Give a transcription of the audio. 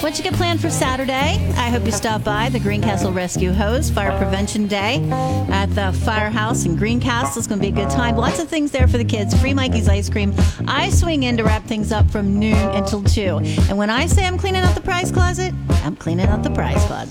What you got planned for Saturday? I hope you stop by the Greencastle Rescue Hose Fire Prevention Day at the Firehouse in Greencastle. It's going to be a good time. Lots of things there for the kids. Free Mikey's ice cream. I swing in to wrap things up from noon until 2. And when I say I'm cleaning out the prize closet, I'm cleaning out the prize closet.